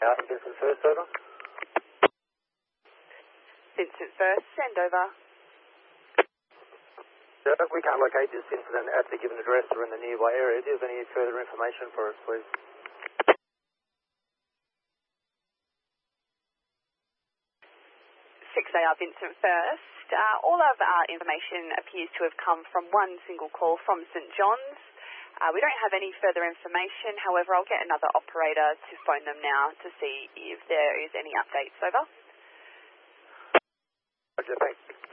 Vincent First, over. Vincent First, send over. We can't locate this incident at the given address or in the nearby area. Do you have any further information for us, please? 6AR Vincent First. All of our information appears to have come from one single call from St John's. We don't have any further information. However, I'll get another operator to phone them now to see if there is any updates. Over. Roger, thanks.